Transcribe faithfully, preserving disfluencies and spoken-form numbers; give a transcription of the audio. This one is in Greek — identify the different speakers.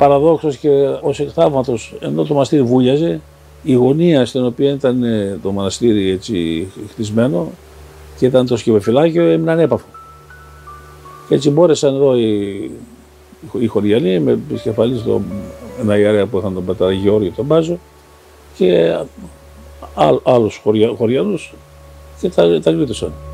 Speaker 1: παραδόξως και ως εκ θαύματος, ενώ το μαστίρι βούλιαζε, η γωνία στην οποία ήταν το μοναστήρι έτσι χτισμένο και ήταν το σκευοφυλάκιο έμεινε ανέπαφο. Και έτσι μπόρεσαν εδώ οι, οι χωριανοί με επικεφαλής ένα ιερέα που είχαν τον πατέρα Γεώργιο τον Μπάζο και άλλους χωρια, χωριανούς και τα, τα γλίτωσαν.